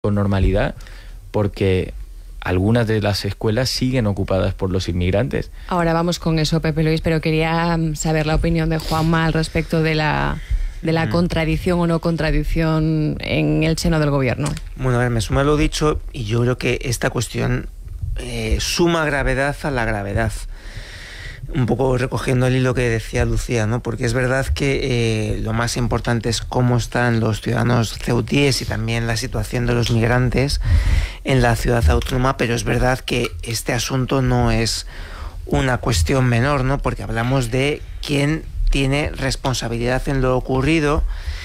con normalidad, porque algunas de las escuelas siguen ocupadas por los inmigrantes. Ahora vamos con eso, Pepe Luis, pero quería saber la opinión de Juanma al respecto de la contradicción o no contradicción en el seno del gobierno. Bueno, a ver, me suma lo dicho, y yo creo que esta cuestión suma gravedad a la gravedad. Un poco recogiendo el hilo que decía Lucía, ¿no? Porque es verdad que lo más importante es cómo están los ciudadanos ceutíes y también la situación de los migrantes en la ciudad autónoma, pero es verdad que este asunto no es una cuestión menor, ¿no? Porque hablamos de quién tiene responsabilidad en lo ocurrido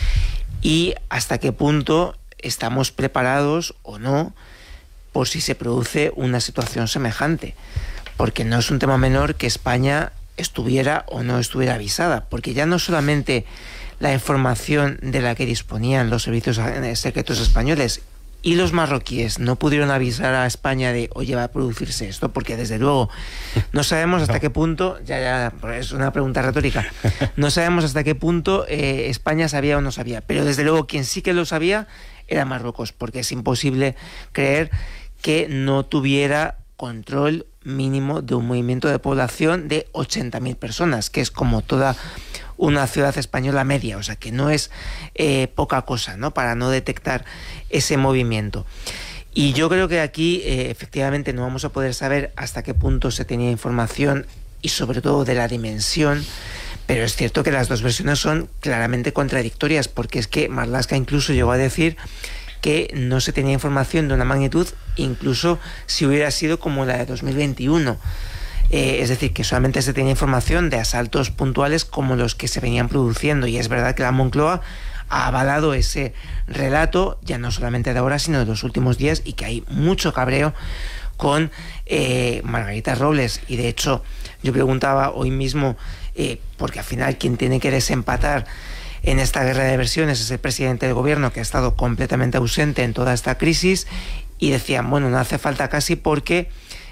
y hasta qué punto estamos preparados o no por si se produce una situación semejante. Porque no es un tema menor que España estuviera o no estuviera avisada, porque ya no solamente la información de la que disponían los servicios secretos españoles y los marroquíes no pudieron avisar a España de, oye, va a producirse esto, porque desde luego no sabemos hasta qué punto, ya es una pregunta retórica, no sabemos hasta qué punto España sabía o no sabía, pero desde luego quien sí que lo sabía era Marruecos, porque es imposible creer que no tuviera control mínimo de un movimiento de población de 80.000 personas, que es como toda una ciudad española media, o sea que no es poca cosa, ¿no?, para no detectar ese movimiento. Y yo creo que aquí efectivamente no vamos a poder saber hasta qué punto se tenía información y sobre todo de la dimensión, pero es cierto que las dos versiones son claramente contradictorias, porque es que Marlaska incluso llegó a decir que no se tenía información de una magnitud, incluso si hubiera sido como la de 2021. Es decir, que solamente se tenía información de asaltos puntuales como los que se venían produciendo. Y es verdad que la Moncloa ha avalado ese relato, ya no solamente de ahora, sino de los últimos días, y que hay mucho cabreo con Margarita Robles. Y de hecho, yo preguntaba hoy mismo, porque al final quien tiene que desempatar en esta guerra de versiones es el presidente del gobierno, que ha estado completamente ausente en toda esta crisis, y decían, bueno, no hace falta casi porque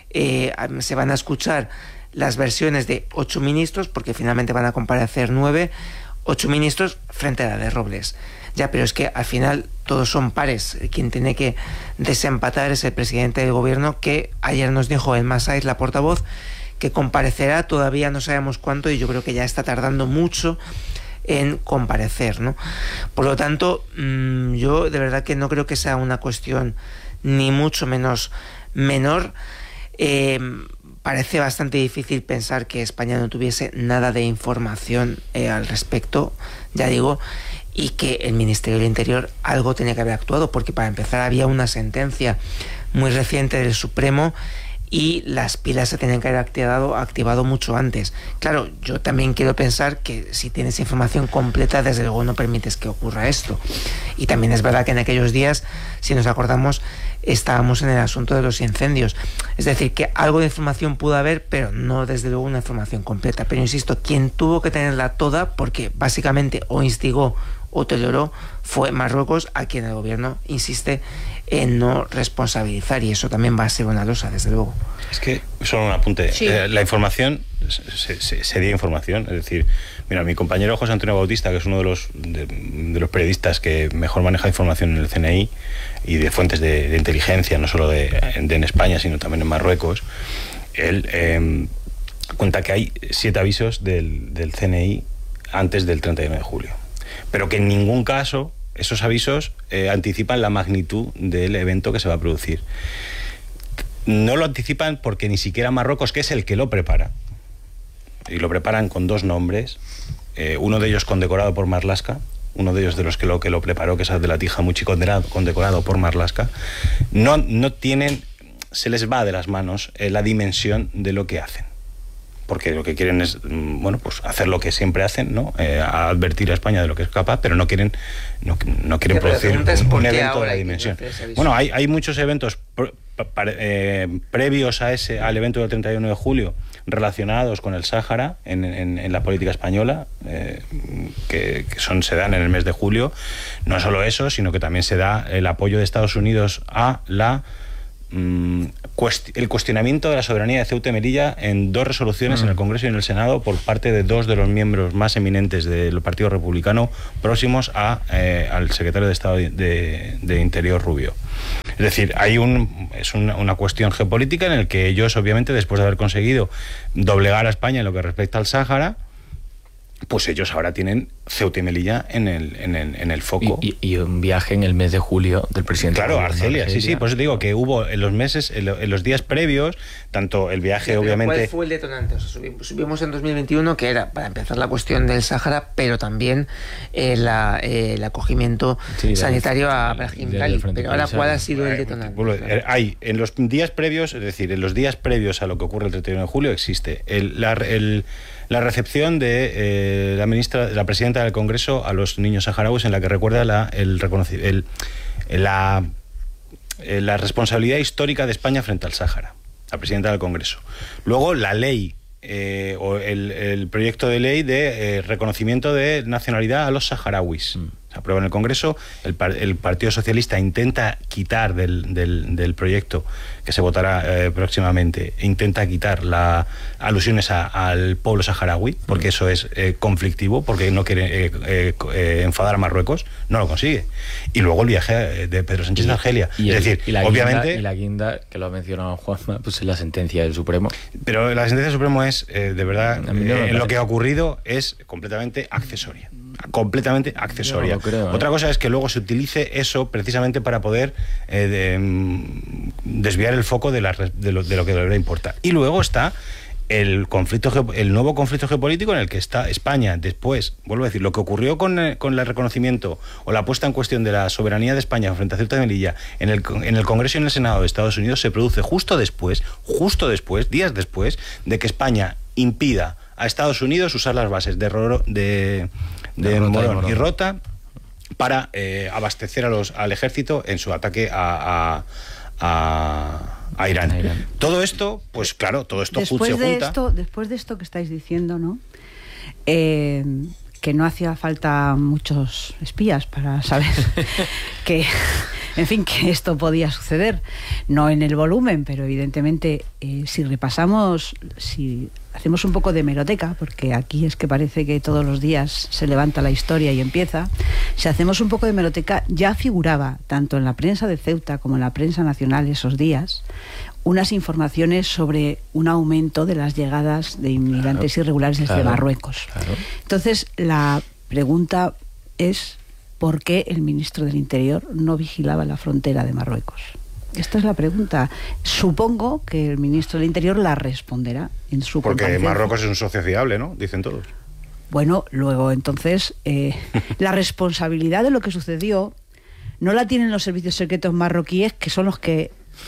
se van a escuchar las versiones de 8 ministros, porque finalmente van a comparecer 9, 8 ministros frente a la de Robles. Ya, pero es que al final todos son pares. Quien tiene que desempatar es el presidente del gobierno, que ayer nos dijo Elma Sáez, la portavoz, que comparecerá, todavía no sabemos cuánto, y yo creo que ya está tardando mucho en comparecer, ¿no? Por lo tanto, yo de verdad que no creo que sea una cuestión ni mucho menos menor. Parece bastante difícil pensar que España no tuviese nada de información al respecto, ya digo, y que el Ministerio del Interior algo tenía que haber actuado, porque para empezar había una sentencia muy reciente del Supremo y las pilas se tenían que haber activado mucho antes. Claro, yo también quiero pensar que si tienes información completa, desde luego no permites que ocurra esto. Y también es verdad que en aquellos días, si nos acordamos, estábamos en el asunto de los incendios. Es decir, que algo de información pudo haber, pero no desde luego una información completa. Pero insisto, quien tuvo que tenerla toda, porque básicamente o instigó o toleró, fue Marruecos, a quien el gobierno insiste en no responsabilizar, y eso también va a ser una losa, desde luego. Es que, solo un apunte, sí. La información, sería información, es decir, mira, mi compañero José Antonio Bautista, que es uno de los periodistas que mejor maneja información en el CNI y de fuentes de inteligencia, no solo en España, sino también en Marruecos, él cuenta que hay 7 avisos del CNI antes del 31 de julio. Pero que en ningún caso esos avisos anticipan la magnitud del evento que se va a producir. No lo anticipan porque ni siquiera Marruecos, que es el que lo prepara, y lo preparan con 2 nombres, uno de ellos condecorado por Marlaska, uno de ellos de los que lo preparó, que es de la Tijamuchi, condecorado por Marlaska, no tienen, se les va de las manos la dimensión de lo que hacen. Porque lo que quieren es, bueno, pues hacer lo que siempre hacen, ¿no? A advertir a España de lo que es capaz, pero no quieren producir un evento de la dimensión. Bueno, hay muchos eventos previos al evento del 31 de julio relacionados con el Sáhara en la política española, que se dan en el mes de julio. No solo eso, sino que también se da el apoyo de Estados Unidos a la el cuestionamiento de la soberanía de Ceuta y Melilla en 2 resoluciones en el Congreso y en el Senado por parte de 2 de los miembros más eminentes del Partido Republicano próximos al secretario de Estado de Interior, Rubio. Es decir, es una cuestión geopolítica en la que ellos, obviamente, después de haber conseguido doblegar a España en lo que respecta al Sáhara, pues ellos ahora tienen Ceuta y Melilla en el foco. Y un viaje en el mes de julio del presidente. Claro, Argelia, sí, por eso digo que hubo en los días previos, tanto el viaje, sí, obviamente... ¿Cuál fue el detonante? O sea, subimos en 2021, que era, para empezar, la cuestión del Sáhara, pero también el acogimiento sanitario a Brahim Ghali. Pero ahora, ¿cuál ha sido el detonante? Hay, en los días previos, es decir, en los días previos a lo que ocurre el 31 de julio, existe la recepción de la presidenta del Congreso a los niños saharauis, en la que recuerda la responsabilidad histórica de España frente al Sáhara, la presidenta del Congreso. Luego la ley o el proyecto de ley de reconocimiento de nacionalidad a los saharauis. Se aprueba en el Congreso, el Partido Socialista intenta quitar del proyecto que se votará próximamente, intenta quitar las alusiones al pueblo saharaui, porque eso es conflictivo, porque no quiere enfadar a Marruecos, no lo consigue. Y luego el viaje de Pedro Sánchez a Argelia. Obviamente... la guinda, que lo ha mencionado Juanma, pues es la sentencia del Supremo. Pero la sentencia del Supremo es, de verdad, lo que ha ocurrido es completamente accesoria. Completamente accesoria. Creo, Otra cosa es que luego se utilice eso precisamente para poder desviar el foco de lo que debería importar. Y luego está el nuevo conflicto geopolítico en el que está España. Después, vuelvo a decir, lo que ocurrió con el reconocimiento o la puesta en cuestión de la soberanía de España frente a Ceuta y Melilla en el Congreso y en el Senado de Estados Unidos se produce justo después, días después, de que España impida a Estados Unidos usar las bases de Morón y Rota para abastecer al ejército en su ataque a Irán. Todo esto, pues claro, todo esto después se junta. Después de esto que estáis diciendo, ¿no? Que no hacía falta muchos espías para saber que, en fin, que esto podía suceder. No en el volumen, pero evidentemente si hacemos un poco de hemeroteca, porque aquí es que parece que todos los días se levanta la historia y empieza. Si hacemos un poco de hemeroteca, ya figuraba tanto en la prensa de Ceuta como en la prensa nacional esos días unas informaciones sobre un aumento de las llegadas de inmigrantes irregulares desde Marruecos. Entonces, la pregunta es ¿por qué el ministro del Interior no vigilaba la frontera de Marruecos? Esta es la pregunta. Supongo que el ministro del Interior la responderá en su Porque Marruecos es un socio fiable, ¿no? Dicen todos. Bueno, luego entonces la responsabilidad de lo que sucedió no la tienen los servicios secretos marroquíes, que son los que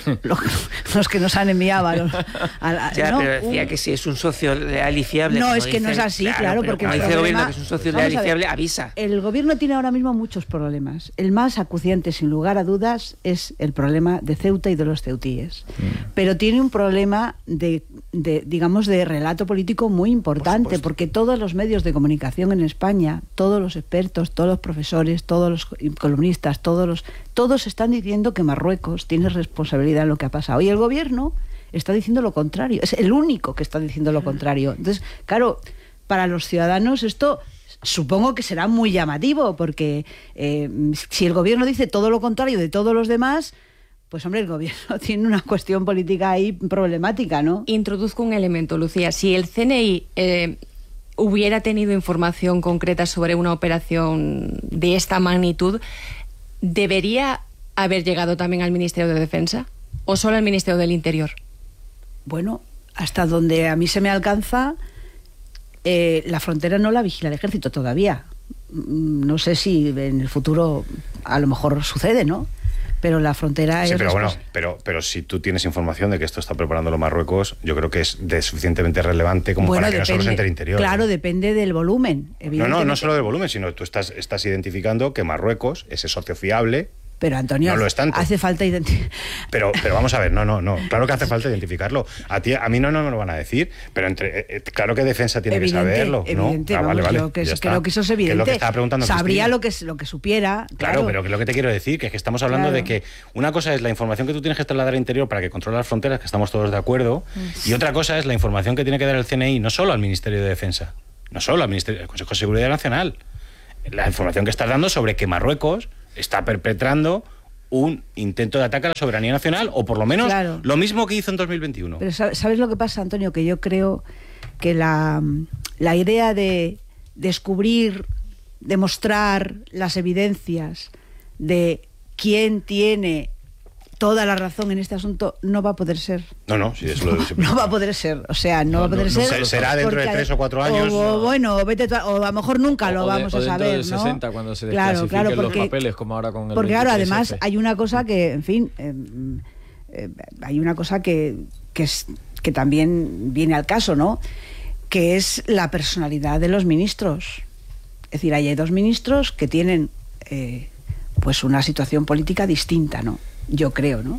nos han enviado pero decía que si es un socio leal y fiable. No, es que no es así, claro, porque dice el gobierno que es un socio leal y fiable, avisa. El gobierno tiene ahora mismo muchos problemas. El más acuciante, sin lugar a dudas, es el problema de Ceuta y de los ceutíes. Pero tiene un problema digamos, de relato político muy importante, porque todos los medios de comunicación en España, todos los expertos, todos los profesores, todos los columnistas, todos están diciendo que Marruecos tiene responsabilidad en lo que ha pasado. Y el gobierno está diciendo lo contrario. Es el único que está diciendo lo contrario. Entonces, claro, para los ciudadanos esto supongo que será muy llamativo, porque si el gobierno dice todo lo contrario de todos los demás, pues hombre, el gobierno tiene una cuestión política ahí problemática, ¿no? Introduzco un elemento, Lucía. Si el CNI hubiera tenido información concreta sobre una operación de esta magnitud, ¿debería haber llegado también al Ministerio de Defensa o solo al Ministerio del Interior? Bueno, hasta donde a mí se me alcanza, la frontera no la vigila el ejército todavía. No sé si en el futuro a lo mejor sucede, ¿no? Pero la frontera es... pero bueno, pero si tú tienes información de que esto está preparándolo Marruecos, yo creo que es suficientemente relevante como para que no solo se entere el Interior. Claro, depende del volumen, evidentemente. No solo del volumen, sino tú estás identificando que Marruecos, ese socio fiable, Pero, Antonio, no lo es tanto. Hace falta identificar. Pero vamos a ver, no. Claro que hace falta identificarlo. A mí no me lo van a decir, pero claro que Defensa tiene que saberlo. Evidente, ¿no? vale. Creo que eso es evidente. Que es lo que estaba preguntando Sabría Cristina. lo que supiera. Claro, pero que lo que te quiero decir, que estamos hablando de que una cosa es la información que tú tienes que trasladar al interior para que controle las fronteras, que estamos todos de acuerdo, y otra cosa es la información que tiene que dar el CNI, no solo al Ministerio de Defensa, no solo al Consejo de Seguridad Nacional. La información que estás dando sobre que Marruecos está perpetrando un intento de ataque a la soberanía nacional, o por lo menos lo mismo que hizo en 2021. Pero ¿sabes lo que pasa, Antonio? Que yo creo que la idea de descubrir, demostrar las evidencias de quién tiene toda la razón en este asunto no va a poder ser. No, sí, eso lo no va a poder ser. O sea, no va a poder ser. Será dentro de 3 o 4 años. O a lo mejor nunca lo vamos a saber, dentro de 60, cuando se claro, porque, los papeles, como ahora con el porque ahora, además, 23F. hay una cosa que, en fin, hay una cosa que también viene al caso, ¿no? Que es la personalidad de los ministros. Es decir, hay 2 ministros que tienen pues una situación política distinta, ¿no? Yo creo, ¿no?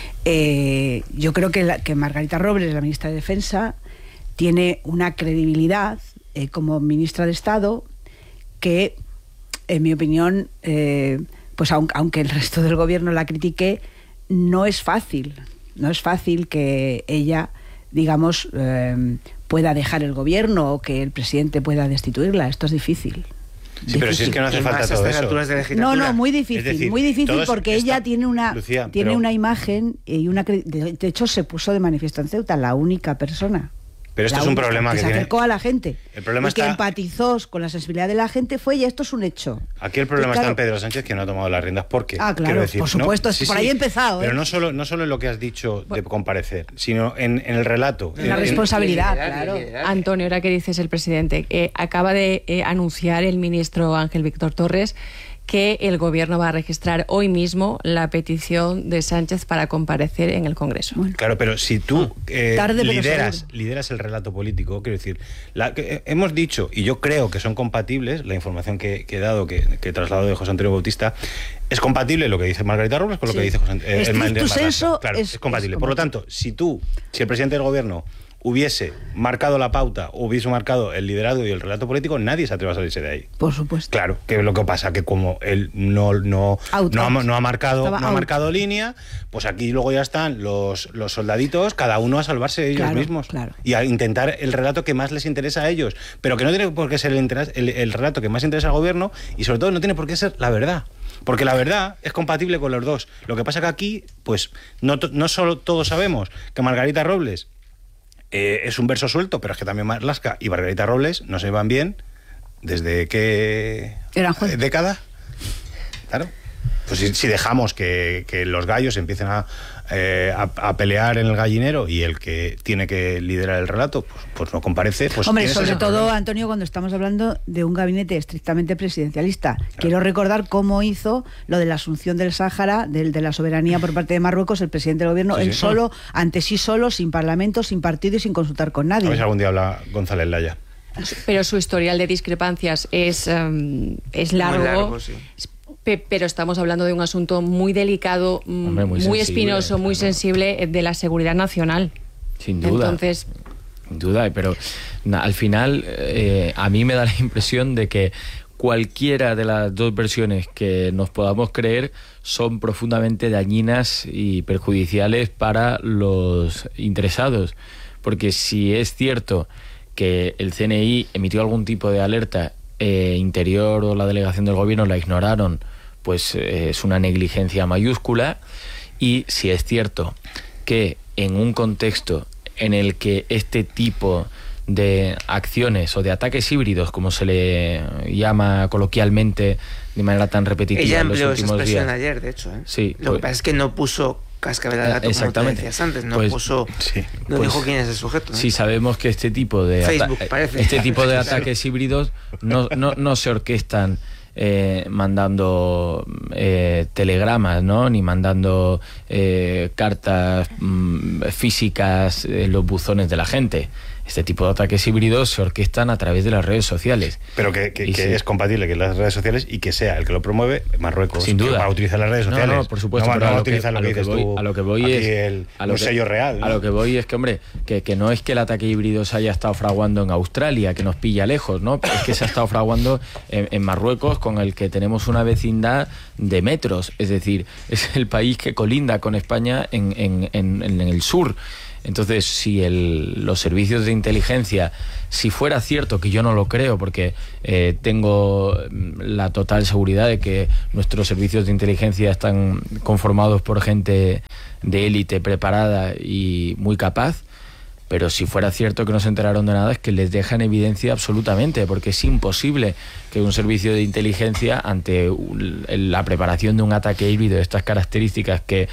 Yo creo que Margarita Robles, la ministra de Defensa, tiene una credibilidad como ministra de Estado que, en mi opinión, pues aunque el resto del gobierno la critique, no es fácil que ella, digamos, pueda dejar el gobierno o que el presidente pueda destituirla. Esto es difícil. Sí, pero si es que no hace falta todo eso. No, muy difícil, es decir, muy difícil, porque ella tiene una una imagen y de hecho se puso de manifiesto en Ceuta, la única persona. Pero esto es un problema que se acercó a la gente. El problema y que empatizó con la sensibilidad de la gente fue, y esto es un hecho. Aquí el problema está en Pedro Sánchez, que no ha tomado las riendas. ¿Por qué? Claro, por supuesto, por ahí he empezado. Pero no solo en lo que has dicho de comparecer, sino en el relato. En la responsabilidad, claro. Antonio, ahora que dices el presidente, acaba de anunciar el ministro Ángel Víctor Torres que el gobierno va a registrar hoy mismo la petición de Sánchez para comparecer en el Congreso. Bueno. Claro, pero si tú lideras el relato político, quiero decir, hemos dicho, y yo creo que son compatibles, la información que he dado, que he trasladado de José Antonio Bautista, es compatible lo que dice Margarita Robles con lo que dice José Antonio. Claro, es compatible. Por lo tanto, si el presidente del gobierno hubiese marcado la pauta, hubiese marcado el liderazgo y el relato político, nadie se atreve a salirse de ahí. Por supuesto. Claro, que lo que pasa que como él no ha marcado línea, pues aquí luego ya están los soldaditos, cada uno a salvarse ellos mismos. Claro. Y a intentar el relato que más les interesa a ellos. Pero que no tiene por qué ser el relato que más interesa al gobierno, y sobre todo no tiene por qué ser la verdad. Porque la verdad es compatible con los dos. Lo que pasa que aquí, pues, no solo todos sabemos que Margarita Robles es un verso suelto, pero es que también Marlaska y Margarita Robles no se van bien desde qué década. Claro. Pues si dejamos que los gallos empiecen a pelear en el gallinero y el que tiene que liderar el relato pues no comparece, pues hombre, sobre todo, Antonio, cuando estamos hablando de un gabinete estrictamente presidencialista. Claro. Quiero recordar cómo hizo lo de la asunción del Sáhara, de la soberanía por parte de Marruecos, el presidente del gobierno, él solo, ante sí solo, sin parlamento, sin partido y sin consultar con nadie. A ver si algún día habla González Laya. Pero su historial de discrepancias es largo. Muy largo, sí. Pero estamos hablando de un asunto muy delicado, muy espinoso, muy sensible, de la seguridad nacional. Sin duda. Entonces, sin duda, pero al final a mí me da la impresión de que cualquiera de las dos versiones que nos podamos creer son profundamente dañinas y perjudiciales para los interesados. Porque si es cierto que el CNI emitió algún tipo de alerta, Interior o la delegación del gobierno la ignoraron, pues es una negligencia mayúscula. Y si es cierto que en un contexto en el que este tipo de acciones o de ataques híbridos, como se le llama coloquialmente de manera tan repetitiva, ella en los empleó últimos esa expresión días, ayer, de hecho, Sí, lo que pasa es que no puso cascabel al gato, como te decías antes, no dijo quién es el sujeto, ¿no? Sí, sabemos que este tipo de ataques híbridos no se orquestan mandando telegramas, ¿no? Ni mandando cartas físicas en los buzones de la gente. este tipo de ataques híbridos se orquestan a través de las redes sociales. Pero que es compatible que las redes sociales y que sea el que lo promueve Marruecos. Sin duda. Va a utilizar las redes sociales. No, por supuesto. No pero va a utilizar lo que dices tú. A lo que voy es un sello real, ¿no? A lo que voy es que, hombre, que no es que el ataque híbrido se haya estado fraguando en Australia, que nos pilla lejos, ¿no? Es que se ha estado fraguando en Marruecos, con el que tenemos una vecindad de metros. Es decir, es el país que colinda con España en el sur. Entonces, si los servicios de inteligencia, si fuera cierto, que yo no lo creo, porque tengo la total seguridad de que nuestros servicios de inteligencia están conformados por gente de élite preparada y muy capaz, pero si fuera cierto que no se enteraron de nada, es que les deja en evidencia absolutamente, porque es imposible que un servicio de inteligencia, ante la preparación de un ataque híbrido de estas características que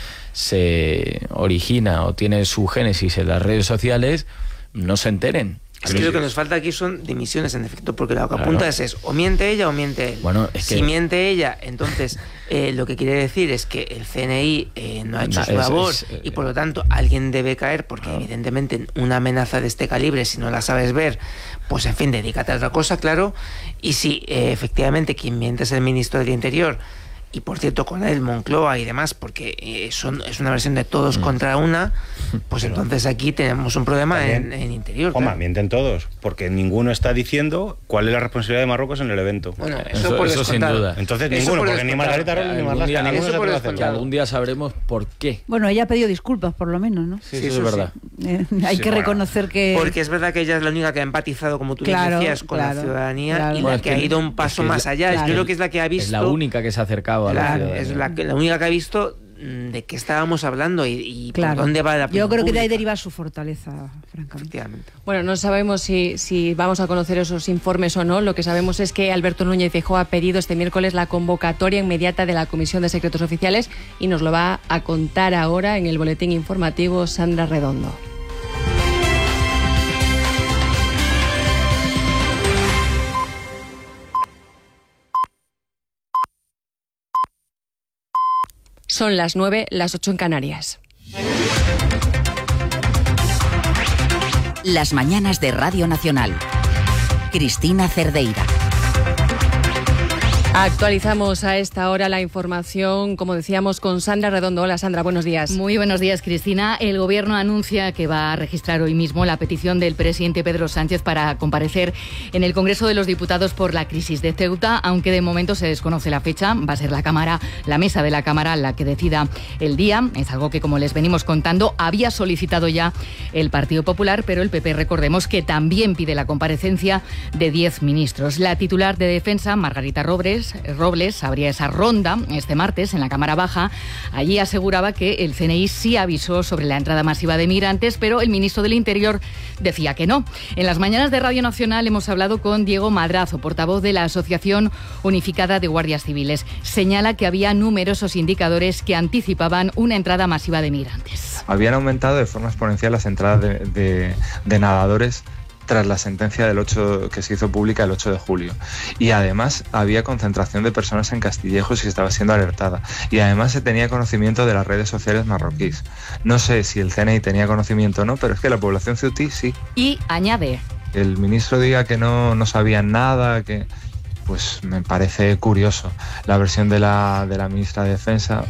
se origina o tiene su génesis en las redes sociales, no se enteren. Es que lo que nos falta aquí son dimisiones, en efecto, porque lo que apunta es o miente ella o miente él. Bueno, si miente ella, entonces lo que quiere decir es que el CNI no ha hecho su labor y por lo tanto alguien debe caer, porque evidentemente una amenaza de este calibre, si no la sabes ver, pues en fin, dedícate a otra cosa, claro. Y si efectivamente quien miente es el ministro del Interior, y por cierto con él Moncloa y demás, porque es una versión de todos contra una, pues entonces aquí tenemos un problema en Interior. Claro. Mienten todos, porque ninguno está diciendo cuál es la responsabilidad de Marruecos en el evento. Bueno, eso sin duda. Entonces ninguno, porque ni Margarita Robles ni Marlaska, ninguno se puede hacer. Que algún día sabremos por qué. Bueno, ella ha pedido disculpas, por lo menos, ¿no? Sí, eso es verdad. Hay que reconocer que... Porque es verdad que ella es la única que ha empatizado, como tú decías, con la ciudadanía, y la que ha ido un paso más allá. Yo creo que es la que ha visto... Es la única que se ha acercado a la ciudadanía. Es la única que ha visto de qué estábamos hablando y por dónde va la opinión Yo creo que de ahí pública. deriva su fortaleza, francamente. Efectivamente. Bueno, no sabemos si vamos a conocer esos informes o no. Lo que sabemos es que Alberto Núñez Feijóo ha pedido este miércoles la convocatoria inmediata de la Comisión de Secretos Oficiales y nos lo va a contar ahora en el boletín informativo Sandra Redondo. Son las 9, las 8 en Canarias. Las mañanas de Radio Nacional. Cristina Cerdeira. Actualizamos a esta hora la información, como decíamos, con Sandra Redondo. Hola Sandra, buenos días. Muy buenos días, Cristina. El Gobierno anuncia que va a registrar hoy mismo la petición del presidente Pedro Sánchez para comparecer en el Congreso de los Diputados por la crisis de Ceuta, aunque de momento se desconoce la fecha. Va a ser la mesa de la Cámara la que decida el día. Es algo que, como les venimos contando, había solicitado ya el Partido Popular, pero el PP, recordemos que también pide la comparecencia de 10 ministros. La titular de Defensa, Margarita Robles, abría esa ronda este martes en la Cámara Baja. Allí aseguraba que el CNI sí avisó sobre la entrada masiva de migrantes, pero el ministro del Interior decía que no. En las mañanas de Radio Nacional hemos hablado con Diego Madrazo, portavoz de la Asociación Unificada de Guardias Civiles. Señala que había numerosos indicadores que anticipaban una entrada masiva de migrantes. Habían aumentado de forma exponencial las entradas de nadadores tras la sentencia que se hizo pública el 8 de julio. Y además había concentración de personas en Castillejos y estaba siendo alertada. Y además se tenía conocimiento de las redes sociales marroquíes. No sé si el CNI tenía conocimiento o no, pero es que la población ceutí sí. Y añade: el ministro diga que no sabían nada, pues me parece curioso. La versión de la ministra de Defensa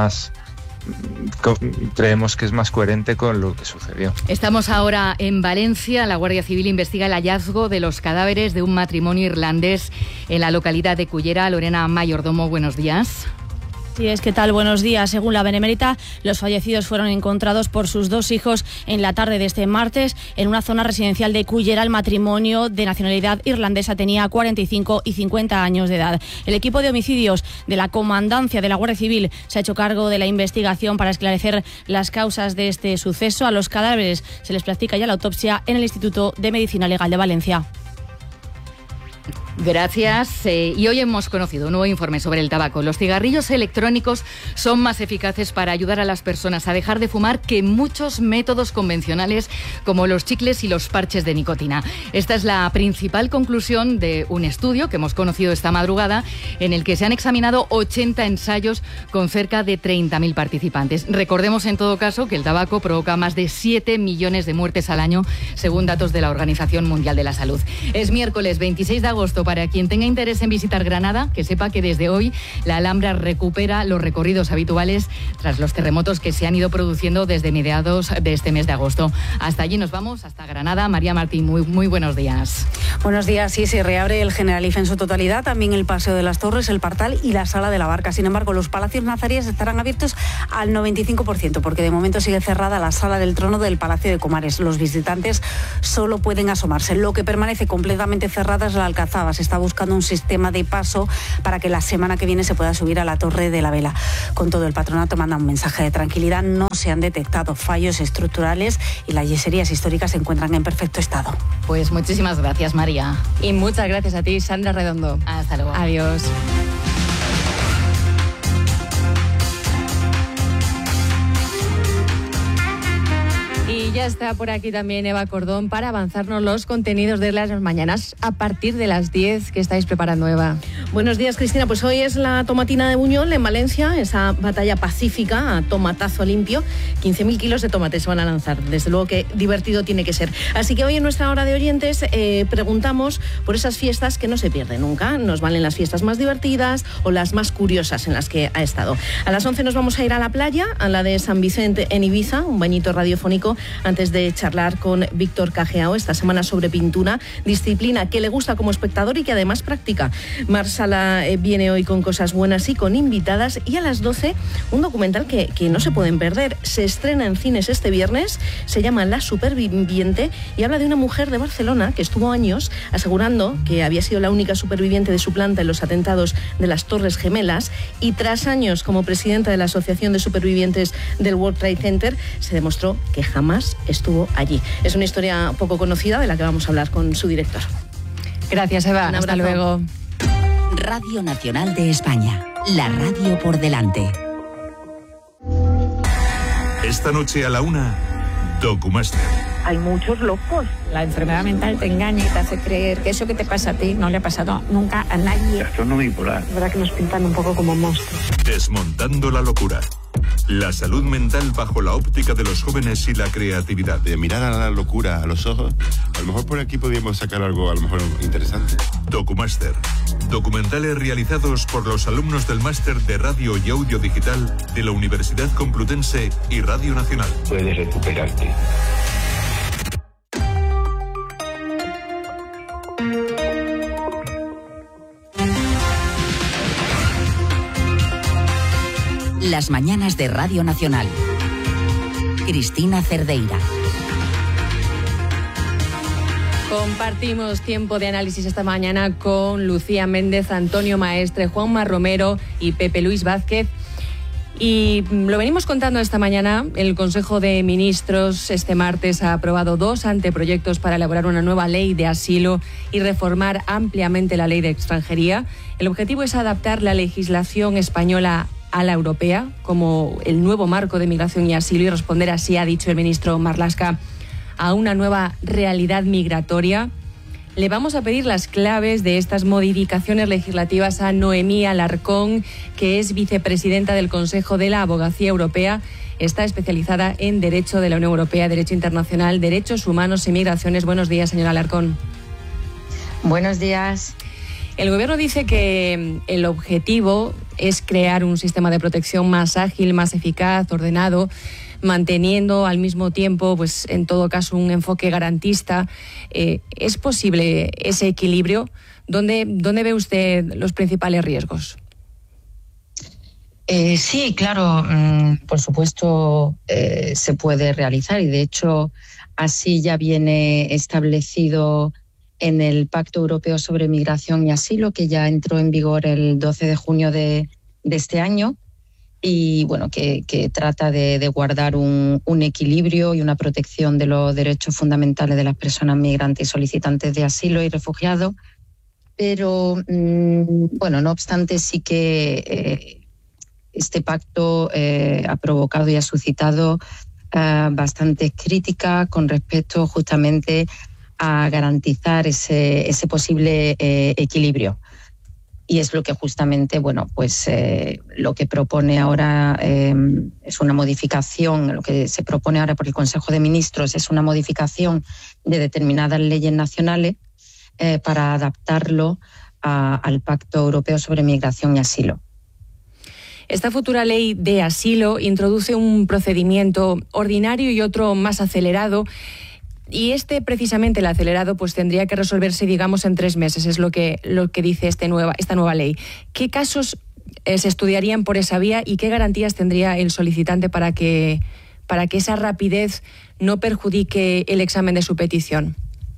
creemos que es más coherente con lo que sucedió. Estamos ahora en Valencia. La Guardia Civil investiga el hallazgo de los cadáveres de un matrimonio irlandés en la localidad de Cullera. Lorena Mayordomo, buenos días. Así es, ¿qué tal? Buenos días. Según la Benemérita, los fallecidos fueron encontrados por sus dos hijos en la tarde de este martes en una zona residencial de Cullera. El matrimonio de nacionalidad irlandesa tenía 45 y 50 años de edad. El equipo de homicidios de la Comandancia de la Guardia Civil se ha hecho cargo de la investigación para esclarecer las causas de este suceso. A los cadáveres se les practica ya la autopsia en el Instituto de Medicina Legal de Valencia. Gracias. Y hoy hemos conocido un nuevo informe sobre el tabaco. Los cigarrillos electrónicos son más eficaces para ayudar a las personas a dejar de fumar que muchos métodos convencionales como los chicles y los parches de nicotina. Esta es la principal conclusión de un estudio que hemos conocido esta madrugada, en el que se han examinado 80 ensayos con cerca de 30.000 participantes. Recordemos en todo caso que el tabaco provoca más de 7 millones de muertes al año, según datos de la Organización Mundial de la Salud. Es miércoles 26 de agosto. Para quien tenga interés en visitar Granada, que sepa que desde hoy la Alhambra recupera los recorridos habituales tras los terremotos que se han ido produciendo desde mediados de este mes de agosto. Hasta allí nos vamos, hasta Granada. María Martín, muy buenos días. Buenos días. Sí, se reabre el Generalife en su totalidad, también el Paseo de las Torres, el Partal y la Sala de la Barca. Sin embargo, los palacios nazaríes estarán abiertos al 95%, porque de momento sigue cerrada la Sala del Trono del Palacio de Comares. Los visitantes solo pueden asomarse. Lo que permanece completamente cerrada es la Alcazaba. Se está buscando un sistema de paso para que la semana que viene se pueda subir a la Torre de la Vela. Con todo, el patronato manda un mensaje de tranquilidad. No se han detectado fallos estructurales y las yeserías históricas se encuentran en perfecto estado. Pues muchísimas gracias, María. Y muchas gracias a ti, Sandra Redondo. Hasta luego. Adiós. Y ya está por aquí también Eva Cordón para avanzarnos los contenidos de las mañanas a partir de las 10 que estáis preparando, Eva. Buenos días, Cristina. Pues hoy es la tomatina de Buñol en Valencia, esa batalla pacífica a tomatazo limpio. 15.000 kilos de tomates se van a lanzar. Desde luego que divertido tiene que ser. Así que hoy en nuestra hora de oyentes preguntamos por esas fiestas que no se pierden nunca. Nos valen las fiestas más divertidas o las más curiosas en las que ha estado. A las 11 nos vamos a ir a la playa, a la de San Vicente en Ibiza, un bañito radiofónico antes de charlar con Víctor Cajeao esta semana sobre pintura, disciplina que le gusta como espectador y que además practica. Mar Sala viene hoy con cosas buenas y con invitadas, y a las 12 un documental que no se pueden perder. Se estrena en cines este viernes, se llama La Superviviente y habla de una mujer de Barcelona que estuvo años asegurando que había sido la única superviviente de su planta en los atentados de las Torres Gemelas, y tras años como presidenta de la Asociación de Supervivientes del World Trade Center se demostró que jamás estuvo allí. Es una historia poco conocida de la que vamos a hablar con su director. Gracias, Eva. Hasta luego. Radio Nacional de España, la radio por delante. Esta noche a la 1, Documaster. Hay muchos locos. La enfermedad mental te engaña y te hace creer que eso que te pasa a ti no le ha pasado nunca a nadie. Trastorno bipolar. Es verdad que nos pintan un poco como monstruos. Desmontando la locura. La salud mental bajo la óptica de los jóvenes y la creatividad. De mirar a la locura a los ojos, a lo mejor por aquí podríamos sacar algo a lo mejor interesante. Documaster. Documentales realizados por los alumnos del Máster de Radio y Audio Digital de la Universidad Complutense y Radio Nacional. Puedes recuperarte. Las mañanas de Radio Nacional. Cristina Cerdeira. Compartimos tiempo de análisis esta mañana con Lucía Méndez, Antonio Maestre, Juanma Romero y Pepe Luis Vázquez. Y lo venimos contando esta mañana. El Consejo de Ministros este martes ha aprobado 2 anteproyectos para elaborar una nueva ley de asilo y reformar ampliamente la ley de extranjería. El objetivo es adaptar la legislación española a la europea como el nuevo marco de migración y asilo, y responder así, ha dicho el ministro Marlaska, a una nueva realidad migratoria. Le vamos a pedir las claves de estas modificaciones legislativas a Noemí Alarcón, que es vicepresidenta del Consejo de la Abogacía Europea. Está especializada en Derecho de la Unión Europea, Derecho Internacional, Derechos Humanos y Migraciones. Buenos días, señora Alarcón. Buenos días. El Gobierno dice que el objetivo es crear un sistema de protección más ágil, más eficaz, ordenado, manteniendo al mismo tiempo, pues en todo caso, un enfoque garantista. ¿Es posible ese equilibrio? ¿Dónde ve usted los principales riesgos? Sí, claro, por supuesto se puede realizar, y de hecho así ya viene establecido en el Pacto Europeo sobre Migración y Asilo, que ya entró en vigor el 12 de junio de este año, y bueno, que trata de guardar un equilibrio y una protección de los derechos fundamentales de las personas migrantes y solicitantes de asilo y refugiados, pero bueno, no obstante, sí que este pacto ha provocado y ha suscitado bastante crítica con respecto justamente a garantizar ese posible equilibrio. Y es lo que justamente, bueno, pues lo que propone ahora es una modificación, lo que se propone ahora por el Consejo de Ministros es una modificación de determinadas leyes nacionales para adaptarlo al Pacto Europeo sobre Migración y Asilo. Esta futura ley de asilo introduce un procedimiento ordinario y otro más acelerado. Y precisamente el acelerado, pues tendría que resolverse, digamos, en 3 meses, es lo que dice esta nueva ley. ¿Qué casos se estudiarían por esa vía y qué garantías tendría el solicitante para que esa rapidez no perjudique el examen de su petición?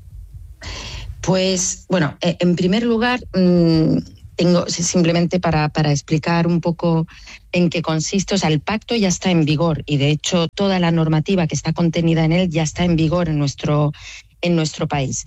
Pues, bueno, en primer lugar, tengo simplemente para explicar un poco en qué consiste. O sea, el pacto ya está en vigor y, de hecho, toda la normativa que está contenida en él ya está en vigor en nuestro país.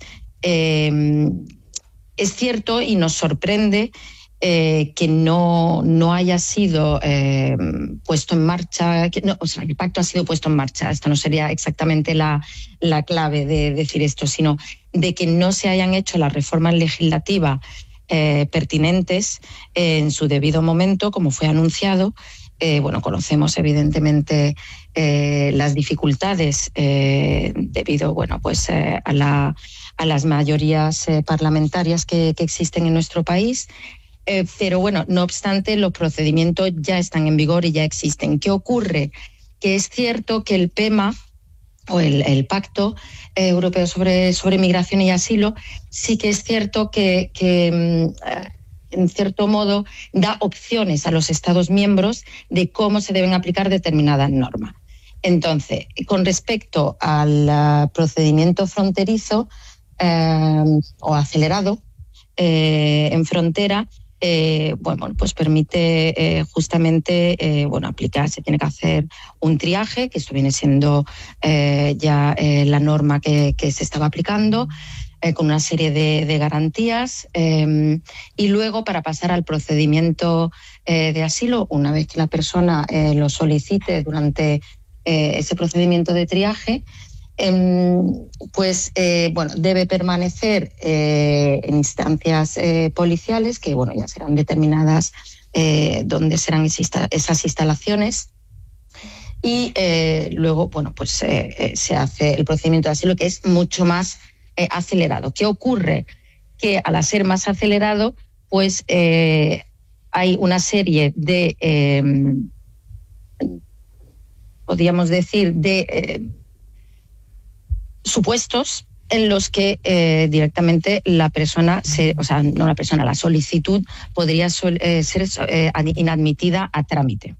Es cierto y nos sorprende que no haya sido puesto en marcha, el pacto ha sido puesto en marcha. Esta no sería exactamente la clave de decir esto, sino de que no se hayan hecho las reformas legislativas pertinentes en su debido momento, como fue anunciado. Bueno, conocemos evidentemente las dificultades debido, bueno, pues a las mayorías parlamentarias que existen en nuestro país. Pero bueno, no obstante, los procedimientos ya están en vigor y ya existen. ¿Qué ocurre? Que es cierto que el PEMA o el Pacto Europeo sobre Migración y Asilo sí que es cierto que en cierto modo da opciones a los Estados miembros de cómo se deben aplicar determinadas normas. Entonces, con respecto al procedimiento fronterizo o acelerado en frontera, bueno, pues permite justamente aplicar, se tiene que hacer un triaje, que esto viene siendo ya la norma que se estaba aplicando, con una serie de garantías, y luego para pasar al procedimiento de asilo, una vez que la persona lo solicite durante ese procedimiento de triaje, pues debe permanecer en instancias policiales que ya serán determinadas dónde serán esas instalaciones, y luego se hace el procedimiento de asilo, que es mucho más acelerado. ¿Qué ocurre? Que al ser más acelerado, pues hay una serie de podríamos decir de supuestos en los que directamente la persona, la solicitud podría ser inadmitida a trámite.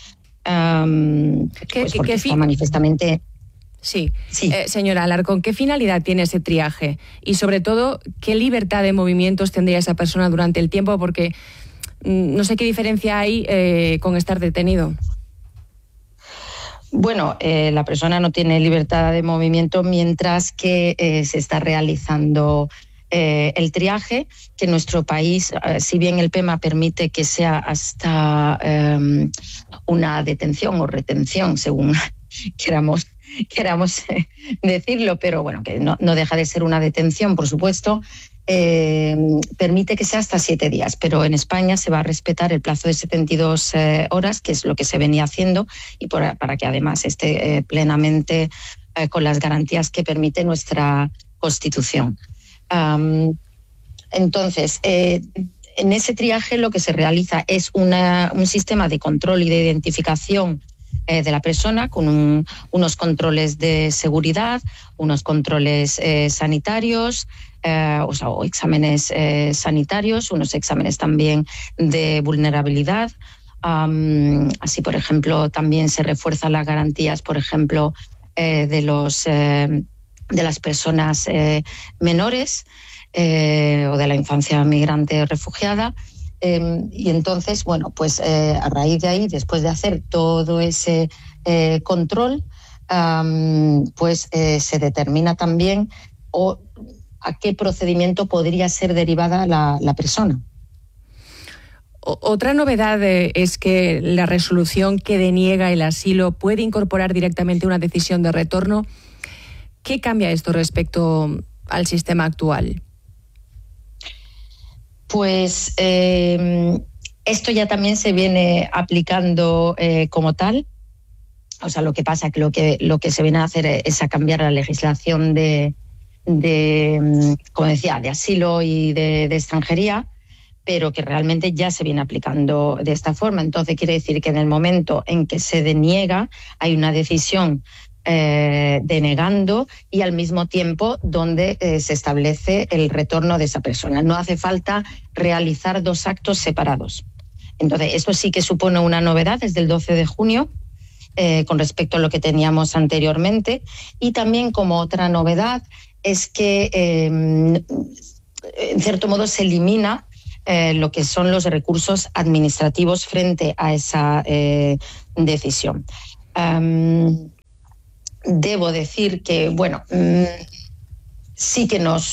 Porque está manifestamente... Sí. Señora Alarcón, ¿qué finalidad tiene ese triaje? Y sobre todo, ¿qué libertad de movimientos tendría esa persona durante el tiempo? Porque no sé qué diferencia hay con estar detenido. Bueno, la persona no tiene libertad de movimiento mientras que se está realizando el triaje, que en nuestro país, si bien el PEMA permite que sea hasta una detención o retención, según queramos decirlo, pero bueno, que no deja de ser una detención, por supuesto, permite que sea hasta 7 días, pero en España se va a respetar el plazo de 72 horas, que es lo que se venía haciendo, y para que además esté plenamente con las garantías que permite nuestra Constitución. Entonces, en ese triaje lo que se realiza es un sistema de control y de identificación de la persona, con unos controles de seguridad, unos controles sanitarios, o exámenes sanitarios, unos exámenes también de vulnerabilidad. Así, por ejemplo, también se refuerzan las garantías, por ejemplo, de las personas menores o de la infancia migrante refugiada. Y entonces, pues a raíz de ahí, después de hacer todo ese control, pues se determina también, o a qué procedimiento podría ser derivada la persona. Otra novedad es que la resolución que deniega el asilo puede incorporar directamente una decisión de retorno. ¿Qué cambia esto respecto al sistema actual? Pues esto ya también se viene aplicando como tal. O sea, lo que pasa es que lo que se viene a hacer es a cambiar la legislación de como decía, de asilo y de extranjería, pero que realmente ya se viene aplicando de esta forma. Entonces quiere decir que en el momento en que se deniega hay una decisión denegando y al mismo tiempo donde se establece el retorno de esa persona. No hace falta realizar dos actos separados. Entonces esto sí que supone una novedad desde el 12 de junio con respecto a lo que teníamos anteriormente, y también como otra novedad es que en cierto modo se elimina lo que son los recursos administrativos frente a esa decisión. Debo decir que, bueno, sí que no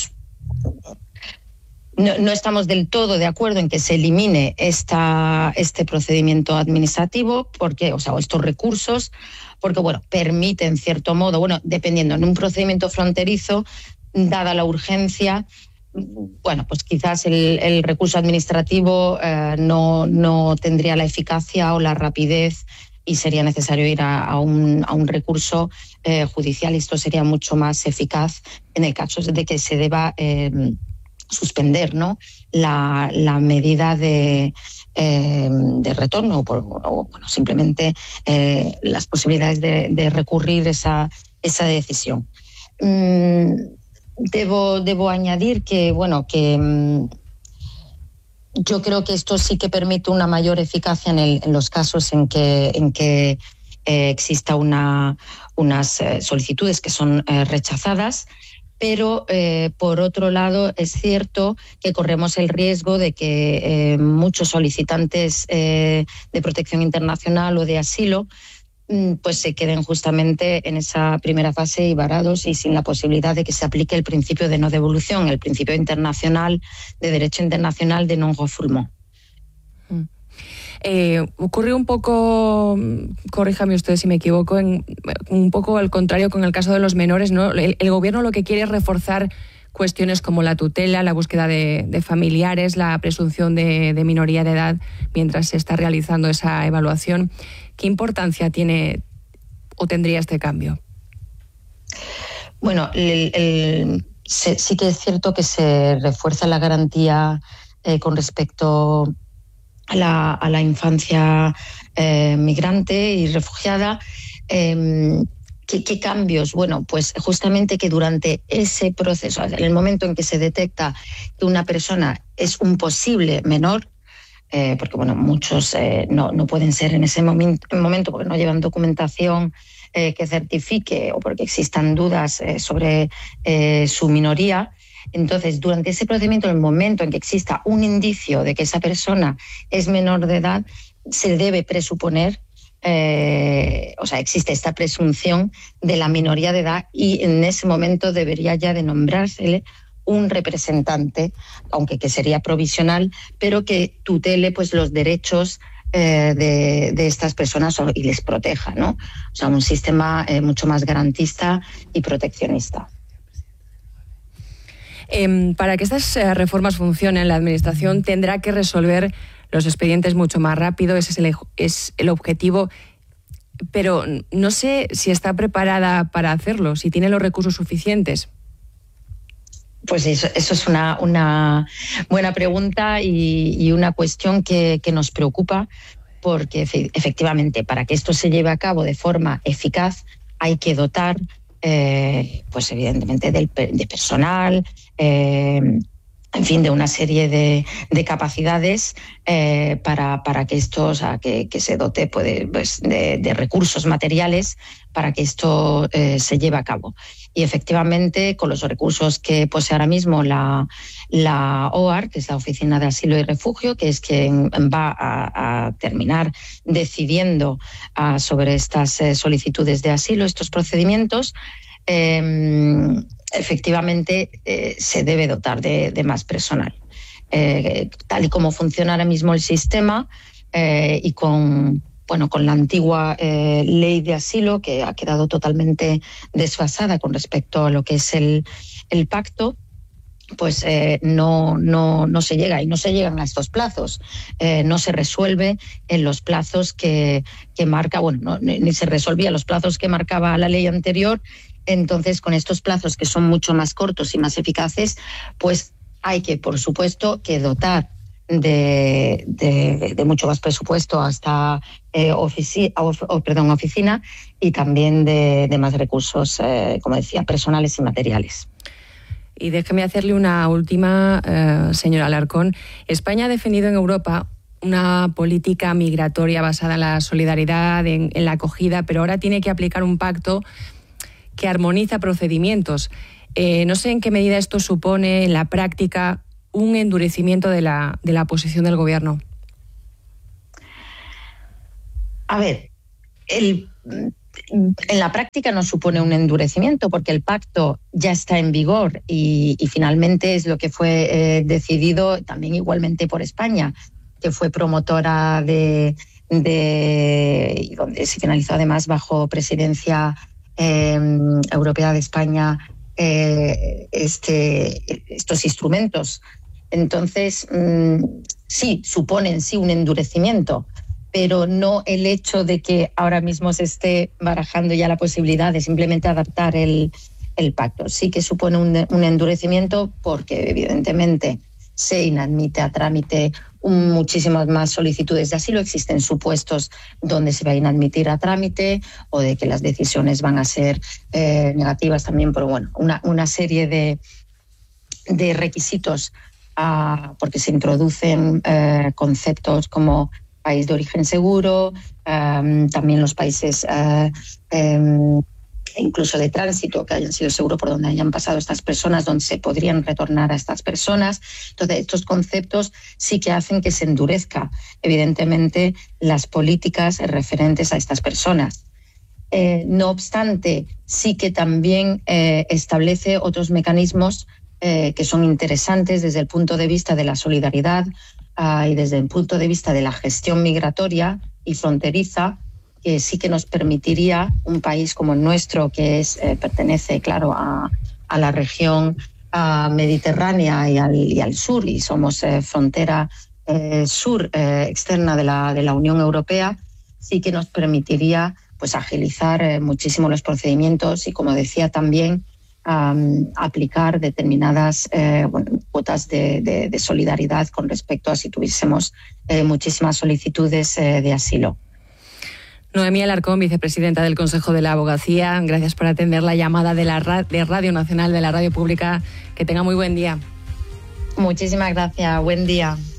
estamos del todo de acuerdo en que se elimine este procedimiento administrativo, porque, o sea, estos recursos, porque, bueno, permite en cierto modo, bueno, dependiendo en un procedimiento fronterizo, dada la urgencia, bueno, pues quizás el recurso administrativo no tendría la eficacia o la rapidez y sería necesario ir a un recurso judicial, y esto sería mucho más eficaz en el caso de que se deba suspender, ¿no?, la medida de retorno o bueno, simplemente las posibilidades de recurrir esa decisión. Debo añadir que, bueno, que yo creo que esto sí que permite una mayor eficacia en los casos en que exista unas solicitudes que son rechazadas, pero por otro lado es cierto que corremos el riesgo de que muchos solicitantes de protección internacional o de asilo pues se queden justamente en esa primera fase y varados y sin la posibilidad de que se aplique el principio de no devolución, el principio internacional de derecho internacional de non-refoulement. Ocurre un poco, corríjame usted si me equivoco, un poco al contrario con el caso de los menores, ¿no? El gobierno lo que quiere es reforzar cuestiones como la tutela, la búsqueda de familiares, la presunción de minoría de edad mientras se está realizando esa evaluación. ¿Qué importancia tiene o tendría este cambio? Bueno, sí que es cierto que se refuerza la garantía con respecto a la infancia migrante y refugiada. ¿Qué cambios? Bueno, pues justamente que durante ese proceso, en el momento en que se detecta que una persona es un posible menor, porque bueno, muchos no pueden ser en ese momento porque no llevan documentación que certifique o porque existan dudas sobre su minoría. Entonces, durante ese procedimiento, en el momento en que exista un indicio de que esa persona es menor de edad, se debe presuponer, o sea, existe esta presunción de la minoría de edad, y en ese momento debería ya de nombrársele un representante, aunque que sería provisional, pero que tutele pues los derechos de estas personas y les proteja, ¿no? O sea, un sistema mucho más garantista y proteccionista. Para que estas reformas funcionen, la Administración tendrá que resolver los expedientes mucho más rápido, ese es el objetivo, pero no sé si está preparada para hacerlo, si tiene los recursos suficientes. Pues eso es una buena pregunta y una cuestión que nos preocupa, porque efectivamente para que esto se lleve a cabo de forma eficaz hay que dotar pues evidentemente de personal, en fin, de una serie de capacidades para que esto, o sea, que se dote pues, de recursos materiales para que esto se lleve a cabo. Y efectivamente, con los recursos que posee ahora mismo la OAR, que es la Oficina de Asilo y Refugio, que es quien va a terminar decidiendo sobre estas solicitudes de asilo, estos procedimientos, efectivamente se debe dotar de más personal. Tal y como funciona ahora mismo el sistema y con la antigua ley de asilo, que ha quedado totalmente desfasada con respecto a lo que es el pacto, pues no se llega, y no se llegan a estos plazos. No se resuelve en los plazos que marca, ni se resolvía los plazos que marcaba la ley anterior. Entonces, con estos plazos que son mucho más cortos y más eficaces, pues hay que, por supuesto, que dotar de mucho más presupuesto hasta oficina, y también de más recursos, como decía, personales y materiales. Y déjeme hacerle una última, señora Alarcón. España ha defendido en Europa una política migratoria basada en la solidaridad, en la acogida, pero ahora tiene que aplicar un pacto que armoniza procedimientos. No sé en qué medida esto supone en la práctica un endurecimiento de la posición del Gobierno. A ver, en la práctica no supone un endurecimiento, porque el pacto ya está en vigor y finalmente es lo que fue decidido también igualmente por España, que fue promotora y donde se finalizó además bajo presidencia europea de España estos instrumentos. Entonces, sí, suponen un endurecimiento, pero no el hecho de que ahora mismo se esté barajando ya la posibilidad de simplemente adaptar el pacto. Sí que supone un endurecimiento, porque evidentemente se inadmite a trámite muchísimas más solicitudes de asilo. Existen supuestos donde se va a inadmitir a trámite, o de que las decisiones van a ser negativas también, pero una serie de requisitos, porque se introducen conceptos como país de origen seguro, también los países incluso de tránsito que hayan sido seguros por donde hayan pasado estas personas, donde se podrían retornar a estas personas. Entonces, estos conceptos sí que hacen que se endurezca, evidentemente, las políticas referentes a estas personas. No obstante, sí que también establece otros mecanismos que son interesantes desde el punto de vista de la solidaridad y desde el punto de vista de la gestión migratoria y fronteriza, que sí que nos permitiría un país como el nuestro, que pertenece, claro, a la región mediterránea y al sur, y somos frontera sur externa de la Unión Europea, sí que nos permitiría pues agilizar muchísimo los procedimientos y, como decía también, aplicar determinadas cuotas de solidaridad con respecto a si tuviésemos muchísimas solicitudes de asilo. Noemí Alarcón, vicepresidenta del Consejo de la Abogacía, gracias por atender la llamada de Radio Nacional, de la Radio Pública. Que tenga muy buen día. Muchísimas gracias. Buen día.